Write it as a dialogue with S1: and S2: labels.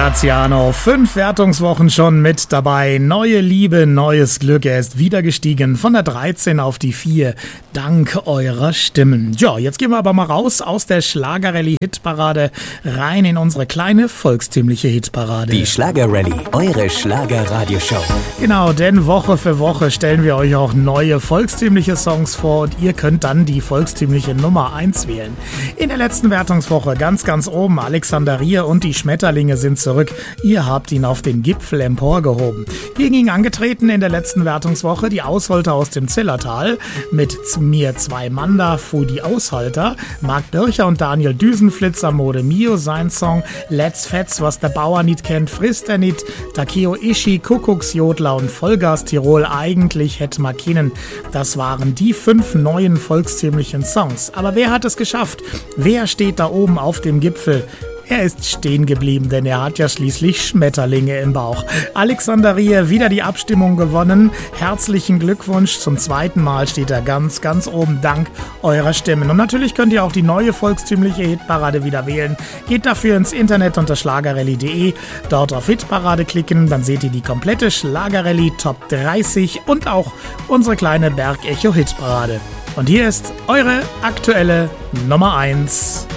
S1: Graziano, 5 Wertungswochen schon mit dabei. Neue Liebe, neues Glück. Er ist wieder gestiegen von der 13 auf die 4. Dank eurer Stimmen. Ja, jetzt gehen wir aber mal raus aus der Schlagerrallye-Hitparade rein in unsere kleine volkstümliche Hitparade.
S2: Die Schlagerrallye, eure Schlagerradioshow.
S1: Genau, denn Woche für Woche stellen wir euch auch neue volkstümliche Songs vor und ihr könnt dann die volkstümliche Nummer 1 wählen. In der letzten Wertungswoche ganz oben Alexander Rier und die Schmetterlinge sind zurück. Ihr habt ihn auf den Gipfel emporgehoben. Gegen ihn angetreten in der letzten Wertungswoche die Ausholter aus dem Zillertal mit Mir 2 Manda, Fudi Aushalter, Marc Bircher und Daniel Düsenflitzer, Mode Mio, sein Song Let's Fetz, was der Bauer nicht kennt, frisst er nicht, Takeo Ishi, Kuckucksjodler und Vollgas Tirol, eigentlich hätte man kennen. Das waren die 5 neuen volkstümlichen Songs. Aber wer hat es geschafft? Wer steht da oben auf dem Gipfel? Er ist stehen geblieben, denn er hat ja schließlich Schmetterlinge im Bauch. Alexander Rier, wieder die Abstimmung gewonnen. Herzlichen Glückwunsch. Zum 2. Mal steht er ganz oben, dank eurer Stimmen. Und natürlich könnt ihr auch die neue volkstümliche Hitparade wieder wählen. Geht dafür ins Internet unter schlagerrallye.de, dort auf Hitparade klicken, dann seht ihr die komplette Schlagerrallye Top 30 und auch unsere kleine Bergecho Hitparade. Und hier ist eure aktuelle Nummer 1.